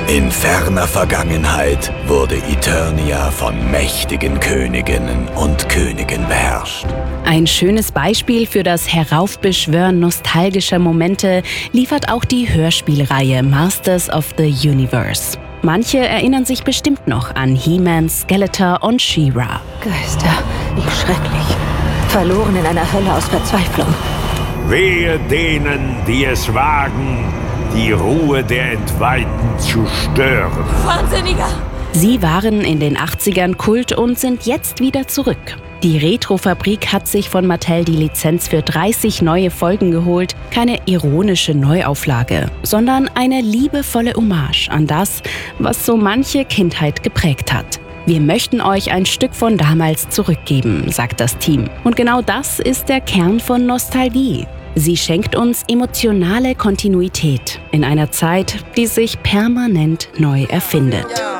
In ferner Vergangenheit wurde Eternia von mächtigen Königinnen und Königen beherrscht. Ein schönes Beispiel für das Heraufbeschwören nostalgischer Momente liefert auch die Hörspielreihe Masters of the Universe. Manche erinnern sich bestimmt noch an He-Man, Skeletor und She-Ra. Geister, wie schrecklich. Verloren in einer Hölle aus Verzweiflung. Wehe denen, die es wagen, die Ruhe der Entweihten zu stören. Wahnsinniger! Sie waren in den 80ern Kult und sind jetzt wieder zurück. Die Retrofabrik hat sich von Mattel die Lizenz für 30 neue Folgen geholt. Keine ironische Neuauflage, sondern eine liebevolle Hommage an das, was so manche Kindheit geprägt hat. Wir möchten euch ein Stück von damals zurückgeben, sagt das Team. Und genau das ist der Kern von Nostalgie. Sie schenkt uns emotionale Kontinuität in einer Zeit, die sich permanent neu erfindet.